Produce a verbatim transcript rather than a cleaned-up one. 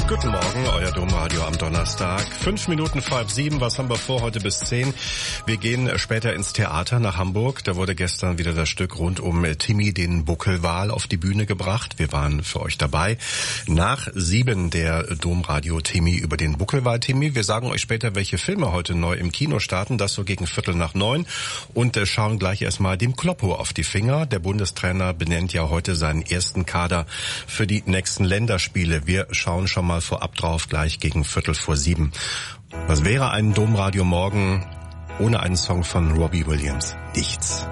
Guten Morgen, euer Domradio am Donnerstag. Fünf Minuten vor halb sieben. Was haben wir vor heute bis zehn? Wir gehen später ins Theater nach Hamburg. Da wurde gestern wieder das Stück rund um Timmy, den Buckelwal, auf die Bühne gebracht. Wir waren für euch dabei. Nach sieben der Domradio Timmy über den Buckelwal Timmy. Wir sagen euch später, welche Filme heute neu im Kino starten. Das so gegen Viertel nach neun. Und äh, schauen gleich erstmal dem Kloppo auf die Finger. Der Bundestrainer benennt ja heute seinen ersten Kader für die nächsten Länderspiele. Wir schauen schon mal vorab drauf, gleich gegen Viertel vor sieben. Was wäre ein Domradio morgen ohne einen Song von Robbie Williams? Nichts.